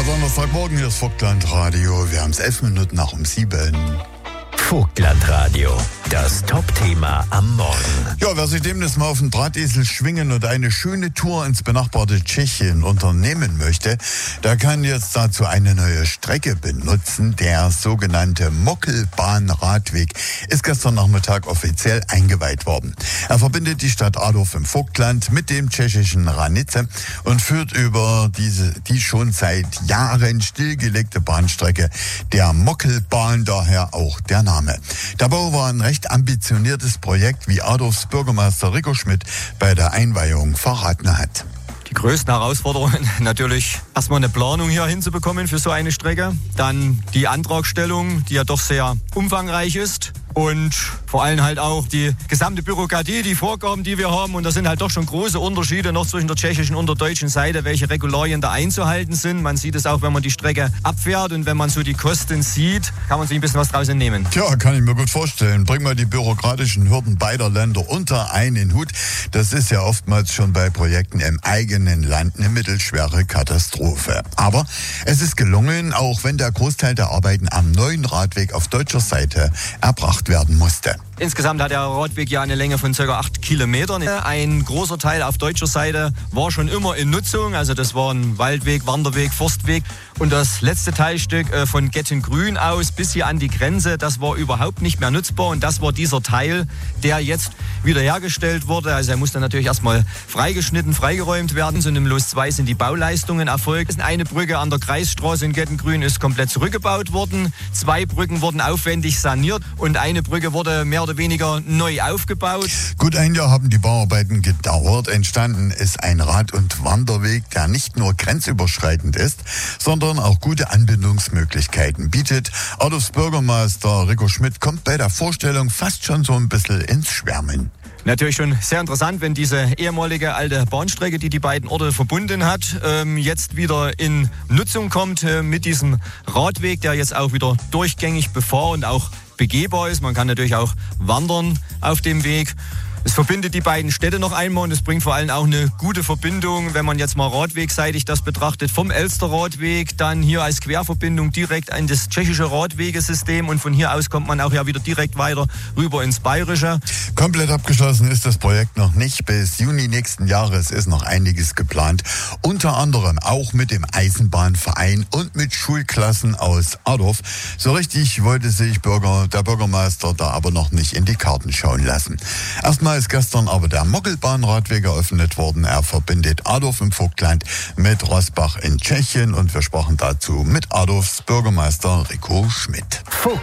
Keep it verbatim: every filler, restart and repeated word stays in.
Donnerstagmorgen, hier ist Vogtland-Radio. Wir haben es elf Minuten nach um sieben. Vogtland-Radio, das Top-Thema am Morgen. Ja, wer sich demnächst mal auf den Drahtesel schwingen und eine schöne Tour ins benachbarte Tschechien unternehmen möchte, der kann jetzt dazu eine neue Strecke benutzen. Der sogenannte Mockelbahn-Radweg ist gestern Nachmittag offiziell eingeweiht worden. Er verbindet die Stadt Adorf im Vogtland mit dem tschechischen Hranice und führt über diese, die schon seit Jahren stillgelegte Bahnstrecke der Mockelbahn, daher auch der Name. Der Bau war ein recht ambitioniertes Projekt, wie Adorfs Bürgermeister Rico Schmidt bei der Einweihung verraten hat. Die größten Herausforderungen natürlich erstmal eine Planung hier hinzubekommen für so eine Strecke. Dann die Antragstellung, die ja doch sehr umfangreich ist. Und vor allem halt auch die gesamte Bürokratie, die Vorgaben, die wir haben. Und da sind halt doch schon große Unterschiede noch zwischen der tschechischen und der deutschen Seite, welche Regularien da einzuhalten sind. Man sieht es auch, wenn man die Strecke abfährt und wenn man so die Kosten sieht, kann man sich ein bisschen was draus entnehmen. Tja, kann ich mir gut vorstellen. Bring mal die bürokratischen Hürden beider Länder unter einen Hut. Das ist ja oftmals schon bei Projekten im eigenen Land eine mittelschwere Katastrophe. Aber es ist gelungen, auch wenn der Großteil der Arbeiten am neuen Radweg auf deutscher Seite erbracht werden musste. Insgesamt hat der Radweg ja eine Länge von ca. acht Kilometern. Ein großer Teil auf deutscher Seite war schon immer in Nutzung. Also das war ein Waldweg, Wanderweg, Forstweg. Und das letzte Teilstück von Gettengrün aus bis hier an die Grenze, das war überhaupt nicht mehr nutzbar. Und das war dieser Teil, der jetzt wiederhergestellt wurde. Also er musste natürlich erstmal freigeschnitten, freigeräumt werden. So in Los zwei sind die Bauleistungen erfolgt. Eine Brücke an der Kreisstraße in Gettengrün ist komplett zurückgebaut worden. Zwei Brücken wurden aufwendig saniert und eine Brücke wurde mehr oder weniger neu aufgebaut. Gut ein Jahr haben die Bauarbeiten gedauert. Entstanden ist ein Rad- und Wanderweg, der nicht nur grenzüberschreitend ist, sondern auch gute Anbindungsmöglichkeiten bietet. Adorfs Bürgermeister Rico Schmidt kommt bei der Vorstellung fast schon so ein bisschen ins Schwärmen. Natürlich schon sehr interessant, wenn diese ehemalige alte Bahnstrecke, die die beiden Orte verbunden hat, ähm, jetzt wieder in Nutzung kommt äh, mit diesem Radweg, der jetzt auch wieder durchgängig befahr und auch begehbar ist. Man kann natürlich auch wandern auf dem Weg. Es verbindet die beiden Städte noch einmal und es bringt vor allem auch eine gute Verbindung, wenn man jetzt mal radwegseitig das betrachtet, vom Elster-Radweg dann hier als Querverbindung direkt an das tschechische Radwegesystem und von hier aus kommt man auch ja wieder direkt weiter rüber ins Bayerische. Komplett abgeschlossen ist das Projekt noch nicht. Bis Juni nächsten Jahres ist noch einiges geplant. Unter anderem auch mit dem Eisenbahnverein und mit Schulklassen aus Adorf. So richtig wollte sich Bürger, der Bürgermeister da aber noch nicht in die Karten schauen lassen. Erstmal ist gestern aber der Mockelbahn-Radweg eröffnet worden. Er verbindet Adorf im Vogtland mit Roßbach in Tschechien und wir sprachen dazu mit Adorfs Bürgermeister Rico Schmidt.